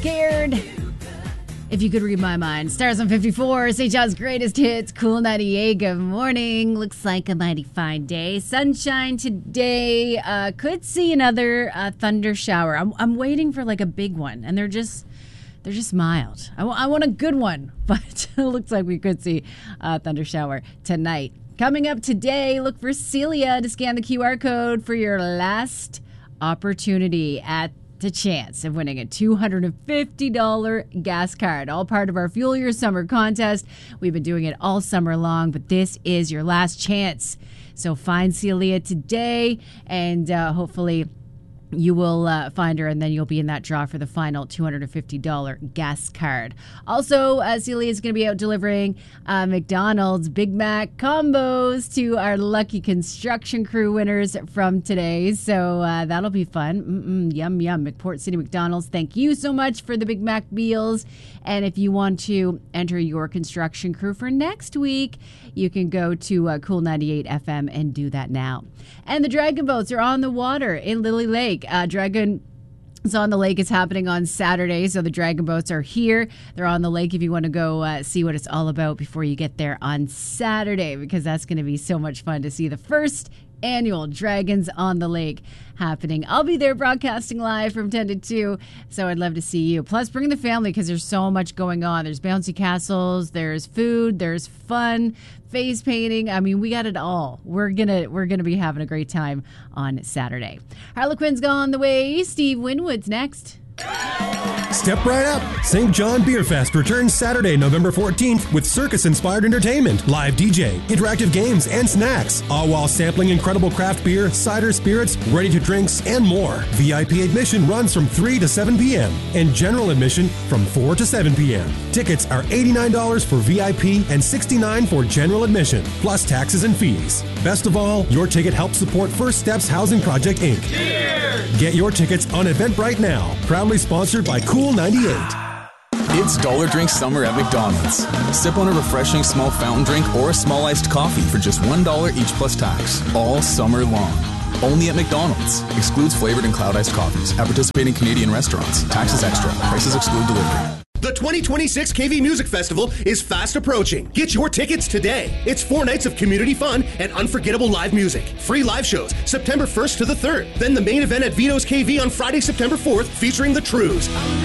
Scared. If you could read my mind. Stars on 54, St. John's greatest hits, Cool 98. Good morning. Looks like a mighty fine day. Sunshine today. Could see another thunder shower. I'm waiting for like a big one, and they're just mild. I want a good one, but it looks like we could see a thunder shower tonight. Coming up today, look for Celia to scan the QR code for your last opportunity at the chance of winning a $250 gas card. All part of our Fuel Your Summer contest. We've been doing it all summer long, but this is your last chance. So find Celia today, and hopefully you will find her, and then you'll be in that draw for the final $250 gas card. Also, Celia is going to be out delivering McDonald's Big Mac combos to our lucky construction crew winners from today. So that'll be fun. Yum, yum. McPort City McDonald's, thank you so much for the Big Mac meals. And if you want to enter your construction crew for next week, you can go to Cool 98 FM and do that now. And the Dragon Boats are on the water in Lily Lake. Dragon on the Lake is happening on Saturday, so the Dragon Boats are here. They're on the lake if you want to go see what it's all about before you get there on Saturday, because that's going to be so much fun to see the first annual Dragons on the Lake happening. I'll be there broadcasting live from 10 to 2, so I'd love to see you. Plus, bring the family because there's so much going on. There's bouncy castles, there's food, there's fun, face painting. I mean, we got it all. We're gonna be having a great time on Saturday. Harlequin's gone the way. Steve Winwood's next. Step right up. St. John Beer Fest returns Saturday, November 14th with circus-inspired entertainment, live DJ, interactive games, and snacks, all while sampling incredible craft beer, cider spirits, ready-to-drinks, and more. VIP admission runs from 3 to 7 p.m. and general admission from 4 to 7 p.m. Tickets are $89 for VIP and $69 for general admission, plus taxes and fees. Best of all, your ticket helps support First Steps Housing Project, Inc. Cheers! Get your tickets on Eventbrite now. Proudly sponsored by Cool 98. It's Dollar Drink Summer at McDonald's. Sip on a refreshing small fountain drink or a small iced coffee for just $1 each plus tax, all summer long. Only at McDonald's. Excludes flavored and cloud iced coffees at participating Canadian restaurants. Taxes extra. Prices exclude delivery. The 2026 KV Music Festival is fast approaching. Get your tickets today. It's 4 nights of community fun and unforgettable live music. Free live shows September 1st to the 3rd. Then the main event at Vito's KV on Friday, September 4th, featuring the Trews.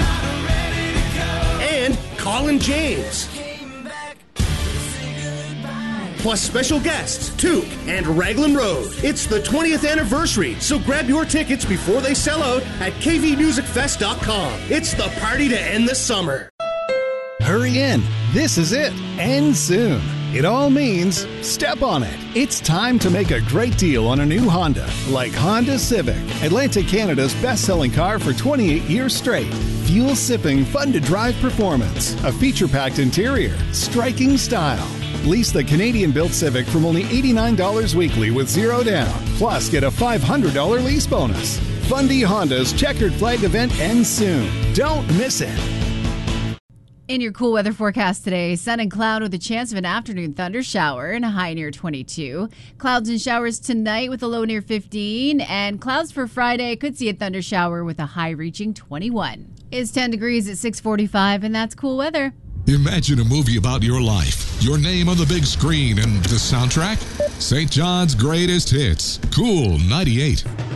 And Colin James. Plus special guests, Took and Raglan Road. It's the 20th anniversary, so grab your tickets before they sell out at kvmusicfest.com. It's the party to end the summer. Hurry in. This is it. End soon. It all means step on it. It's time to make a great deal on a new Honda, like Honda Civic, Atlantic Canada's best-selling car for 28 years straight. Fuel-sipping, fun-to-drive performance, a feature-packed interior, striking style. Lease the Canadian-built Civic from only $89 weekly with zero down. Plus, get a $500 lease bonus. Fundy Honda's Checkered Flag event ends soon. Don't miss it. In your cool weather forecast today, sun and cloud with a chance of an afternoon thunder shower and a high near 22. Clouds and showers tonight with a low near 15. And clouds for Friday, could see a thunder shower with a high reaching 21. It's 10 degrees at 6:45, and that's cool weather. Imagine a movie about your life, your name on the big screen, and the soundtrack? St. John's greatest hits. Cool 98.